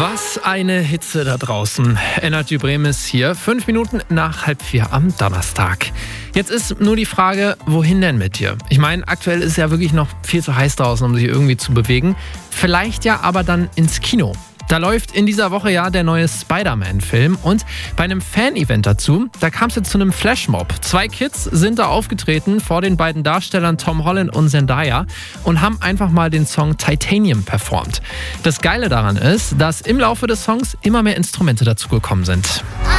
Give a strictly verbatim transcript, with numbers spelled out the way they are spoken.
Was eine Hitze da draußen. Energy Bremen ist hier. Fünf Minuten nach halb vier am Donnerstag. Jetzt ist nur die Frage, wohin denn mit dir? Ich meine, aktuell ist es ja wirklich noch viel zu heiß draußen, um sich irgendwie zu bewegen. Vielleicht ja aber dann ins Kino. Da läuft in dieser Woche ja der neue Spider-Man-Film und bei einem Fan-Event dazu, da kam es jetzt zu einem Flashmob. Zwei Kids sind da aufgetreten vor den beiden Darstellern Tom Holland und Zendaya und haben einfach mal den Song Titanium performt. Das Geile daran ist, dass im Laufe des Songs immer mehr Instrumente dazugekommen sind.